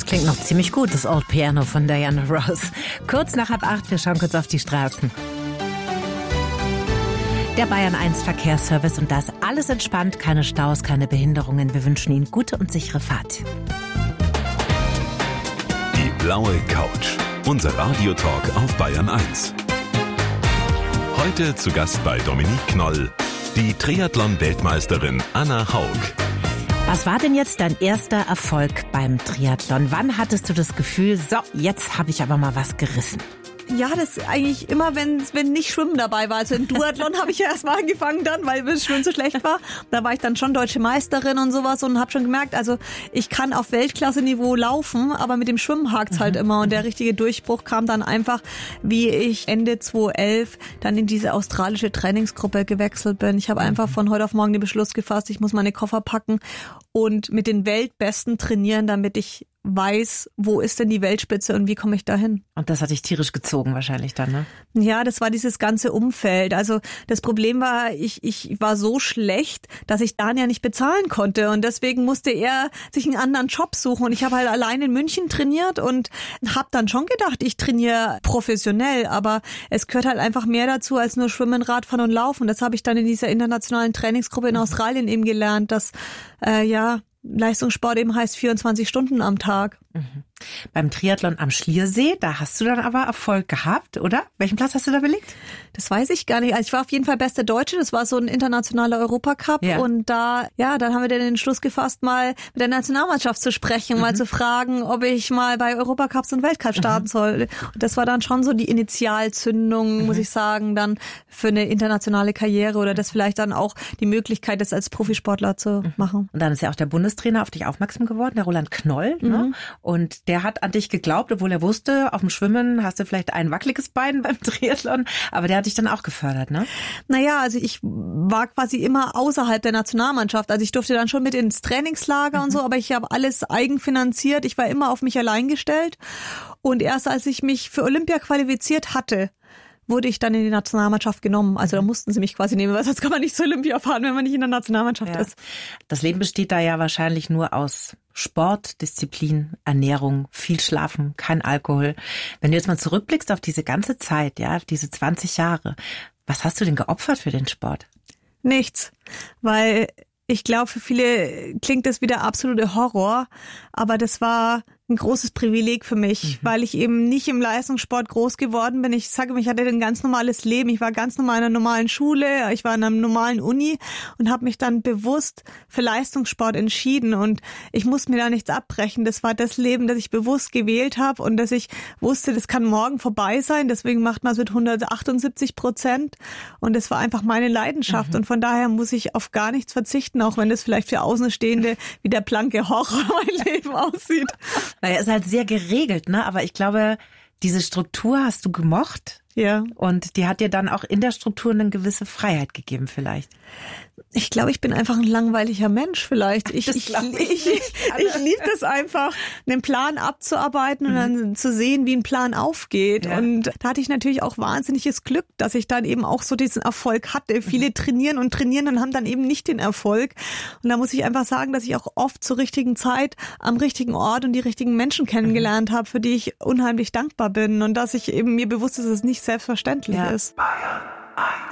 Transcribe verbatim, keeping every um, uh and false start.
Klingt noch ziemlich gut, das Old Piano von Diana Ross. Kurz nach halb acht, wir schauen kurz auf die Straßen. Der Bayern eins Verkehrsservice und da ist alles entspannt, keine Staus, keine Behinderungen. Wir wünschen Ihnen gute und sichere Fahrt. Die blaue Couch, unser Radiotalk auf Bayern eins. Heute zu Gast bei Dominique Knoll, die Triathlon-Weltmeisterin Anna Haug. Was war denn jetzt dein erster Erfolg beim Triathlon? Wann hattest du das Gefühl, so, jetzt habe ich aber mal was gerissen? Ja, das ist eigentlich immer, wenn, wenn nicht Schwimmen dabei war. Also im Duathlon habe ich ja erst mal angefangen dann, weil das Schwimmen so schlecht war. Da war ich dann schon deutsche Meisterin und sowas und habe schon gemerkt, also ich kann auf Weltklasse-Niveau laufen, aber mit dem Schwimmen hakt's mhm. halt immer. Und der richtige Durchbruch kam dann einfach, wie ich Ende zweitausendelf dann in diese australische Trainingsgruppe gewechselt bin. Ich habe einfach von heute auf morgen den Beschluss gefasst, ich muss meine Koffer packen und mit den Weltbesten trainieren, damit ich weiß, wo ist denn die Weltspitze und wie komme ich dahin. Und das hat dich tierisch gezogen wahrscheinlich dann, ne? Ja, das war dieses ganze Umfeld. Also das Problem war, ich, ich war so schlecht, dass ich Dan ja nicht bezahlen konnte und deswegen musste er sich einen anderen Job suchen und ich habe halt allein in München trainiert und habe dann schon gedacht, ich trainiere professionell, aber es gehört halt einfach mehr dazu als nur Schwimmen, Radfahren und Laufen. Das habe ich dann in dieser internationalen Trainingsgruppe in Australien eben gelernt, dass äh, ja Leistungssport eben heißt vierundzwanzig Stunden am Tag. Mhm. Beim Triathlon am Schliersee, da hast du dann aber Erfolg gehabt, oder? Welchen Platz hast du da belegt? Das weiß ich gar nicht. Also ich war auf jeden Fall beste Deutsche. Das war so ein internationaler Europacup. Ja. Und da, ja, dann haben wir dann den Entschluss gefasst, mal mit der Nationalmannschaft zu sprechen, mhm. mal zu fragen, ob ich mal bei Europacups und Weltcup starten mhm. soll. Und das war dann schon so die Initialzündung, mhm. muss ich sagen, dann für eine internationale Karriere oder das vielleicht dann auch die Möglichkeit, das als Profisportler zu mhm. machen. Und dann ist ja auch der Bundestrainer auf dich aufmerksam geworden, der Roland Knoll, mhm. ne? Und der hat an dich geglaubt, obwohl er wusste, auf dem Schwimmen hast du vielleicht ein wackeliges Bein beim Triathlon, aber der hat dich dann auch gefördert, ne? Naja, also ich war quasi immer außerhalb der Nationalmannschaft. Also ich durfte dann schon mit ins Trainingslager mhm. und so, aber ich habe alles eigenfinanziert. Ich war immer auf mich allein gestellt. Und erst als ich mich für Olympia qualifiziert hatte, wurde ich dann in die Nationalmannschaft genommen. Also da mussten sie mich quasi nehmen, weil sonst kann man nicht zur Olympia fahren, wenn man nicht in der Nationalmannschaft ja. ist. Das Leben besteht da ja wahrscheinlich nur aus Sport, Disziplin, Ernährung, viel Schlafen, kein Alkohol. Wenn du jetzt mal zurückblickst auf diese ganze Zeit, ja, diese zwanzig Jahre, was hast du denn geopfert für den Sport? Nichts, weil ich glaube, für viele klingt das wie der absolute Horror, aber das war ein großes Privileg für mich, mhm. weil ich eben nicht im Leistungssport groß geworden bin. Ich sage, ich hatte ein ganz normales Leben. Ich war ganz normal in einer normalen Schule, ich war in einer normalen Uni und habe mich dann bewusst für Leistungssport entschieden und ich musste mir da nichts abbrechen. Das war das Leben, das ich bewusst gewählt habe und dass ich wusste, das kann morgen vorbei sein. Deswegen macht man es mit hundertachtundsiebzig Prozent und das war einfach meine Leidenschaft mhm. und von daher muss ich auf gar nichts verzichten, auch wenn das vielleicht für Außenstehende wie der blanke Horror mein Leben aussieht. Naja, ist halt sehr geregelt, ne? Aber ich glaube, diese Struktur hast du gemocht. Ja. Und die hat dir dann auch in der Struktur eine gewisse Freiheit gegeben vielleicht. Ich glaube, ich bin einfach ein langweiliger Mensch vielleicht. Ich, das ich, ich, ich, ich, ich liebe das einfach, einen Plan abzuarbeiten und mhm. dann zu sehen, wie ein Plan aufgeht. Ja. Und da hatte ich natürlich auch wahnsinniges Glück, dass ich dann eben auch so diesen Erfolg hatte. Viele mhm. trainieren und trainieren und haben dann eben nicht den Erfolg. Und da muss ich einfach sagen, dass ich auch oft zur richtigen Zeit am richtigen Ort und die richtigen Menschen kennengelernt mhm. habe, für die ich unheimlich dankbar bin. Und dass ich eben mir bewusst ist, dass es nicht selbstverständlich ja. ist. Bayern eins.